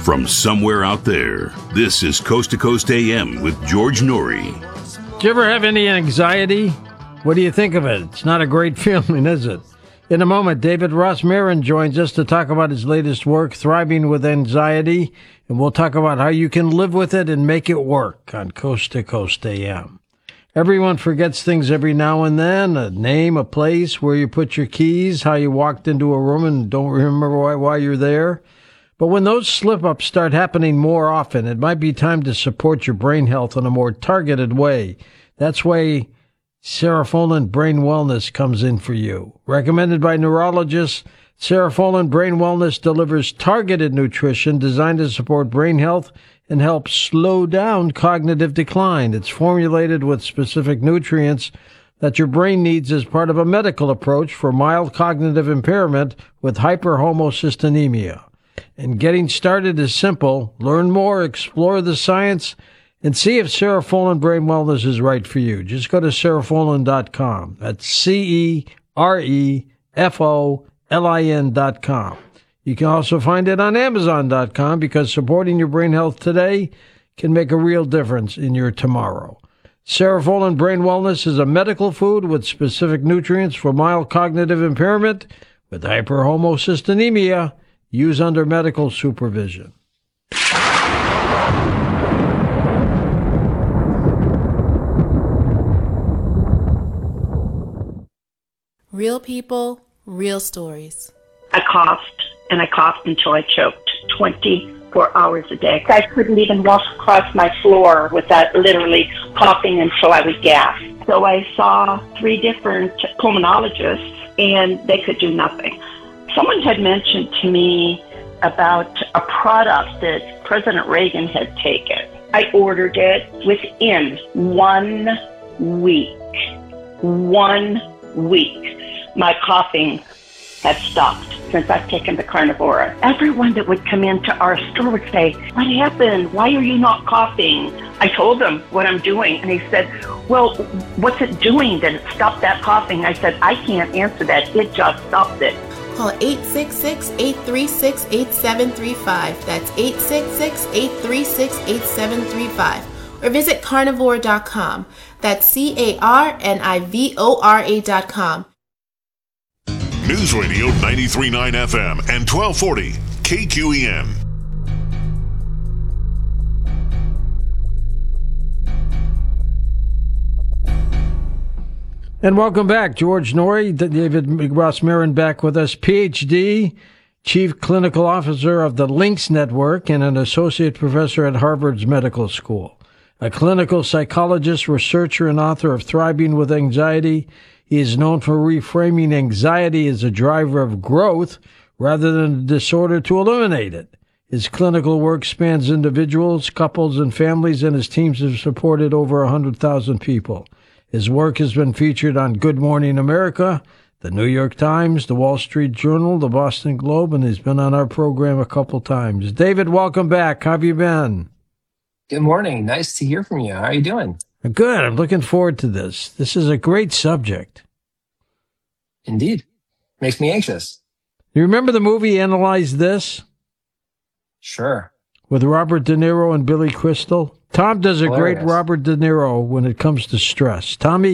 From somewhere out there, this is Coast to Coast AM with George Noory. Do you ever have any anxiety? What do you think of it? It's not a great feeling, is it? In a moment, David Ross-Marin joins us to talk about his latest work, Thriving with Anxiety, and we'll talk about how you can live with it and make it work on Coast to Coast AM. Everyone forgets things every now and then, a name, a place, where you put your keys, how you walked into a room and don't remember why you're there. But when those slip-ups start happening more often, it might be time to support your brain health in a more targeted way. That's why Serofolin Brain Wellness comes in for you. Recommended by neurologists, Serofolin Brain Wellness delivers targeted nutrition designed to support brain health and help slow down cognitive decline. It's formulated with specific nutrients that your brain needs as part of a medical approach for mild cognitive impairment with hyperhomocystinemia. And getting started is simple. Learn more, explore the science, and see if Serofolin Brain Wellness is right for you. Just go to Serofolin.com. That's Cerefolin.com. You can also find it on Amazon.com because supporting your brain health today can make a real difference in your tomorrow. Serofolin Brain Wellness is a medical food with specific nutrients for mild cognitive impairment with hyperhomocystinemia. Use under medical supervision. Real people, real stories. I coughed until I choked 24 hours a day. I couldn't even walk across my floor without literally coughing until I would gasp. So I saw 3 different pulmonologists, and they could do nothing. Someone had mentioned to me about a product that President Reagan had taken. I ordered it within 1 week. 1 week. My coughing had stopped since I've taken the Carnivora. Everyone that would come into our store would say, "What happened? Why are you not coughing?" I told them what I'm doing, and he said, "Well, what's it doing that it stopped that coughing?" I said, "I can't answer that. It just stopped it." Call 866-836-8735. That's 866-836-8735. Or visit carnivore.com. That's carnivora.com. News Radio 93.9 FM and 1240 KQEN. And welcome back. George Noory, David Ross-Marin back with us, PhD, Chief Clinical Officer of the LINCS Network and an Associate Professor at Harvard's Medical School. A clinical psychologist, researcher, and author of Thriving with Anxiety, he is known for reframing anxiety as a driver of growth rather than a disorder to eliminate it. His clinical work spans individuals, couples, and families, and his teams have supported over 100,000 people. His work has been featured on Good Morning America, the New York Times, the Wall Street Journal, the Boston Globe, and he's been on our program a couple times. David, welcome back. How have you been? Good morning. Nice to hear from you. How are you doing? Good. I'm looking forward to this. This is a great subject. Indeed. Makes me anxious. You remember the movie Analyze This? Sure. With Robert De Niro and Billy Crystal? Tom does a Hilarious. great Robert De Niro when it comes to stress. Tommy